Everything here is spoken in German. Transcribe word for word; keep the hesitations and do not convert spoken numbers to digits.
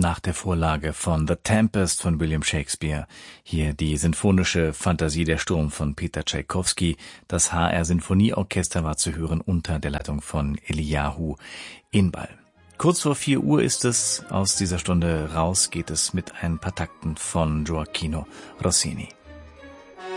nach der Vorlage von The Tempest von William Shakespeare. Hier die sinfonische Fantasie Der Sturm von Peter Tschaikowski. Das H R-Sinfonieorchester war zu hören unter der Leitung von Eliyahu Inbal. Kurz vor vier Uhr ist es. Aus dieser Stunde raus geht es mit ein paar Takten von Gioachino Rossini.